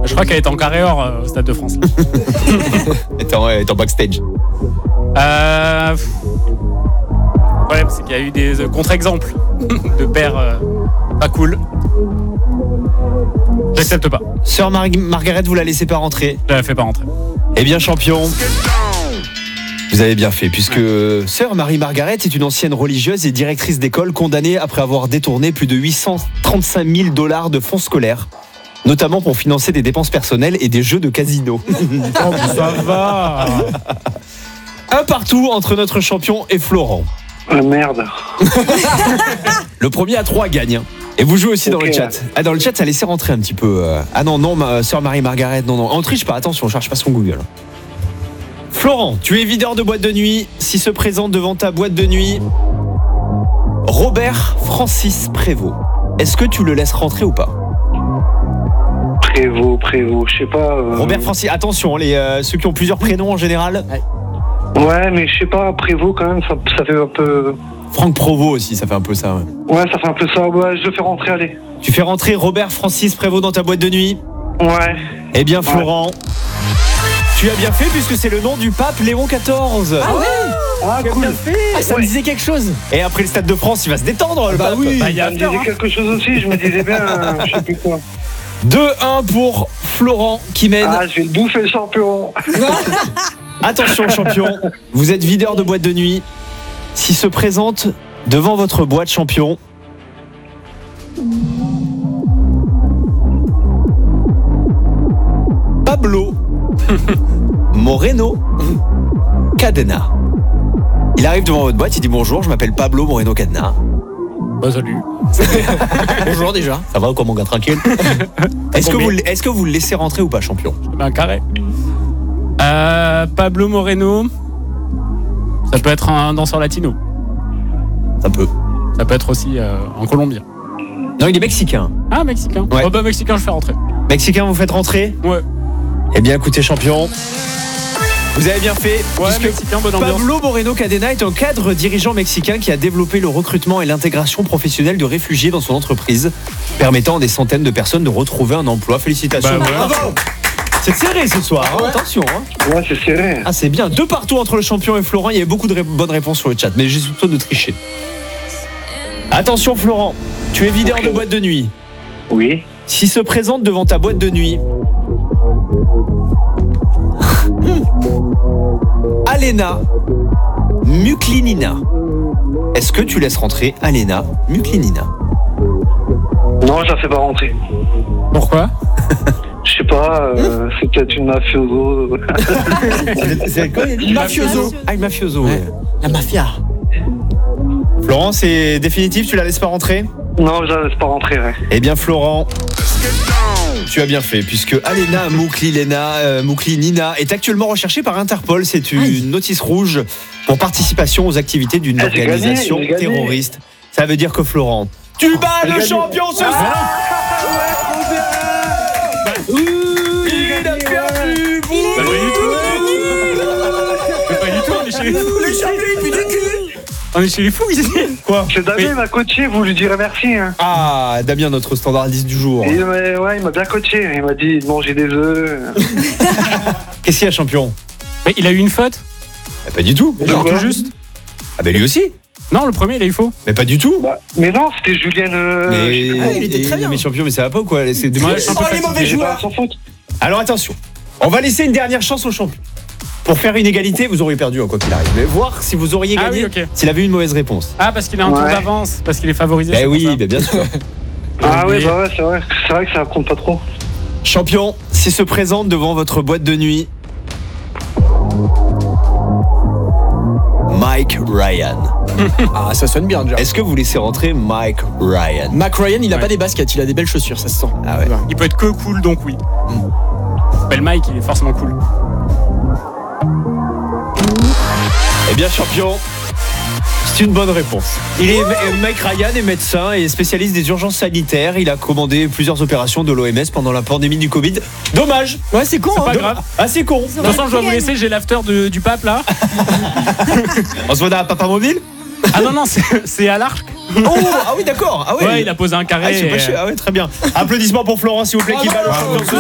Je crois qu'elle est en carré or au Stade de France. Elle est en backstage. Le problème, c'est qu'il y a eu des contre-exemples de pères pas cool. J'accepte pas. Sœur Margaret, vous la laissez pas rentrer? Je la fais pas rentrer. Eh bien, champion, vous avez bien fait, puisque Sœur Marie-Margaret est une ancienne religieuse et directrice d'école condamnée après avoir détourné plus de 835 000 $ de fonds scolaires, notamment pour financer des dépenses personnelles et des jeux de casino. Ça va. Un partout entre notre champion et Florent. Ah merde. Le premier à 3 gagne. Et vous jouez aussi dans le chat. Ah, dans le chat, ça laissait rentrer un petit peu. Ah non, Sœur Marie-Margaret, non. On triche pas, attention, on cherche pas son Google. Florent, tu es videur de boîte de nuit. Si se présente devant ta boîte de nuit Robert Francis Prévost, est-ce que tu le laisses rentrer ou pas? Prévost, je sais pas. Robert Francis, attention, ceux qui ont plusieurs prénoms en général. Ouais, mais je sais pas, Prévost quand même, ça fait un peu... Franck Provost aussi, ça fait un peu ça. Ouais, ça fait un peu ça. Ouais, je le fais rentrer, allez. Tu fais rentrer Robert Francis Prévost dans ta boîte de nuit? Ouais. Eh bien, Florent, tu as bien fait puisque c'est le nom du pape Léon XIV. Ah ouais. Ah, cool. Bien fait. Ah, ça me disait quelque chose. Et après le Stade de France, il va se détendre, le pape. oui. Il y a Ça me disait quelque chose aussi, je me disais bien, je sais plus quoi. 2-1 pour Florent qui mène. Ah, je vais le bouffer le champion. Attention, champion, vous êtes videur de boîte de nuit. Si se présente devant votre boîte, champion, Pablo Moreno Cadena. Il arrive devant votre boîte, il dit bonjour, je m'appelle Pablo Moreno Cadena. Bah, salut. Bonjour déjà. Ça va, quoi, mon gars, tranquille? Est-ce que vous le laissez rentrer ou pas, champion? Un carré. Pablo Moreno. Ça peut être un danseur latino. Ça peut. Ça peut être aussi en colombien. Non, il est mexicain. Ah, mexicain. Ouais. Oh bah, mexicain, je fais rentrer. Mexicain, vous faites rentrer? Ouais. Eh bien, écoutez, champion, vous avez bien fait. Ouais, puisque mexicain, bonne ambiance. Pablo Moreno Cadena est un cadre dirigeant mexicain qui a développé le recrutement et l'intégration professionnelle de réfugiés dans son entreprise, permettant à des centaines de personnes de retrouver un emploi. Félicitations. Bah, voilà. Bravo. C'est serré ce soir, hein. Attention. Hein. Ouais, c'est serré. Ah, c'est bien. 2 partout entre le champion et Florent. Il y avait beaucoup de bonnes réponses sur le chat, mais j'ai surtout de tricher. Attention, Florent, tu es videur de boîte de nuit. Oui. Si se présente devant ta boîte de nuit Alena Muklinina, est-ce que tu laisses rentrer Alena Muklinina? Non, je la fais pas rentrer. Pourquoi? Je sais pas, c'est peut-être une mafioso. C'est quoi? Une mafioso. Ah, une mafioso, Ouais. ouais. La mafia. Florent, c'est définitif, tu la laisses pas rentrer? Non, je la laisse pas rentrer, ouais. Eh bien, Florent, tu as bien fait, puisque Alena Muklinina est actuellement recherchée par Interpol. C'est une notice rouge pour participation aux activités d'une Ah, j'ai organisation gagné, j'ai gagné. terroriste. Ça veut dire que Florent, tu bats J'ai le gagné. champion ce soir. Il a perdu. Bah, pas du tout, on est chez les fous. Le champion il pue du cul. On est chez les fous ici. Quoi? C'est Damien, il m'a coaché, vous lui direz merci. Hein. Ah, Damien, notre standardiste du jour. Et, il m'a bien coaché. Il m'a dit de manger des œufs. Qu'est-ce qu'il y a, champion? Mais il a eu une faute. Pas du tout. Non, Tout juste. Ah, bah lui aussi. Non, le premier, il a eu faux. Mais pas du tout. Bah, mais non, c'était Julienne. il était très bien. Mais champion, mais ça va pas ou quoi? C'est des- Ouais, je suis un peu Oh, les fatigué. mauvais C'est pas joueurs. sans faute. Alors attention, on va laisser une dernière chance au champion. Pour faire une égalité, vous auriez perdu, quoi qu'il arrive. Mais voir si vous auriez Ah gagné oui, ok. s'il avait eu une mauvaise réponse. Ah, parce qu'il a un tour Ouais. d'avance, parce qu'il est favorisé. Ben c'est oui, pour ça. ben bien sûr. Ah oublié. oui, bah ouais, c'est vrai. C'est vrai que ça compte pas trop. Champion, s'il se présente devant votre boîte de nuit, Mike Ryan. Ah, ça sonne bien déjà. Est-ce que vous laissez rentrer Mike Ryan? Mac Ryan, il a Ouais. pas des baskets, il a des belles chaussures, ça se sent. Ah ouais. Il peut être que cool, donc oui. Belle Mike, il est forcément cool. Eh bien, champion, c'est une bonne réponse. Mike Ryan est médecin et spécialiste des urgences sanitaires. Il a commandé plusieurs opérations de l'OMS pendant la pandémie du Covid. Dommage. Ouais, c'est con, C'est pas hein. grave. Ah, c'est con. De toute façon, je dois vous laisser, j'ai l'after du pape là. On se voit dans la Papa Mobile? Ah non, non, c'est à l'Arc. Oh, ah oui, d'accord. Ah ouais. Ouais, il a posé un carré. Ah, c'est pas et- cher. Ah ouais, très bien. Applaudissements pour Florent, s'il vous plaît, qui bat le champion.